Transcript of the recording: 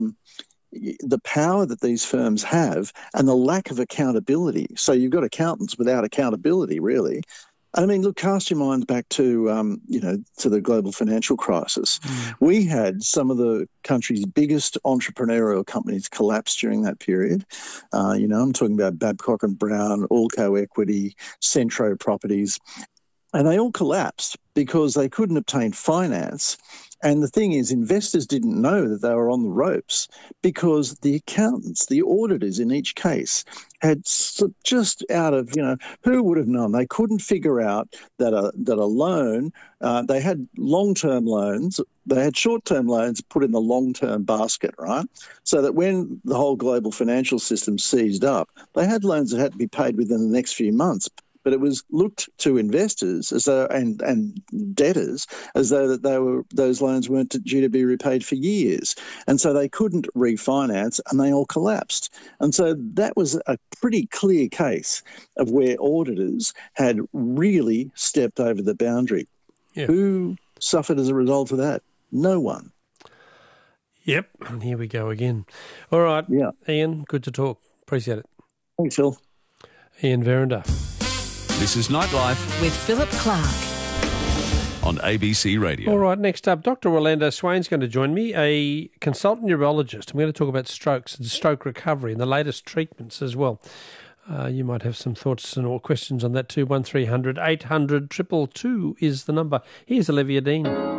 the power that these firms have and the lack of accountability. So you've got accountants without accountability, really. I mean, look, cast your mind back to, to the global financial crisis. We had some of the country's biggest entrepreneurial companies collapse during that period. I'm talking about Babcock and Brown, Allco Equity, Centro Properties, and they all collapsed because they couldn't obtain finance. And the thing is, investors didn't know that they were on the ropes because the accountants, the auditors in each case, had just out of, who would have known? They couldn't figure out that a loan, they had long-term loans, they had short-term loans put in the long-term basket, right? So that when the whole global financial system seized up, they had loans that had to be paid within the next few months. But it was looked to investors as though and debtors as though that those loans weren't due to be repaid for years, and so they couldn't refinance, and they all collapsed. And so that was a pretty clear case of where auditors had really stepped over the boundary. Yeah. Who suffered as a result of that? No one. Yep, and here we go again. All right, yeah. Ian, good to talk. Appreciate it. Thanks, Phil. Ian Verinder. This is Nightlife with Philip Clark on ABC Radio. All right, next up, Dr. Orlando Swain's going to join me, a consultant neurologist. I'm going to talk about strokes and stroke recovery and the latest treatments as well. You might have some thoughts and or questions on that too. 1300 800 222 is the number. Here's Olivia Dean.